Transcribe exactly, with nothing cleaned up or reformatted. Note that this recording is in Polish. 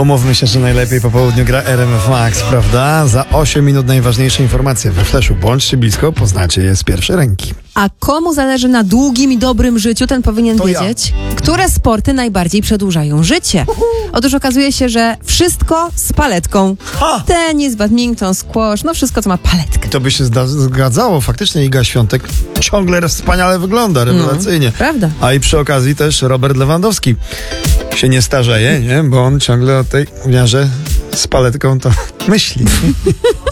Umówmy się, że najlepiej po południu gra R M F Max, prawda? Za osiem minut najważniejsze informacje we Flashu. Bądźcie blisko, poznacie je z pierwszej ręki. A komu zależy na długim i dobrym życiu, ten powinien To wiedzieć, ja. które sporty najbardziej przedłużają życie. Otóż okazuje się, że wszystko z paletką. Ha! Tenis, badminton, squash, no wszystko, co ma paletkę. To by się zda- zgadzało. Faktycznie Iga Świątek ciągle wspaniale wygląda, rewelacyjnie. No, prawda. A i przy okazji też Robert Lewandowski się nie starzeje, nie? Bo on ciągle o tej umiarze z paletką to myśli.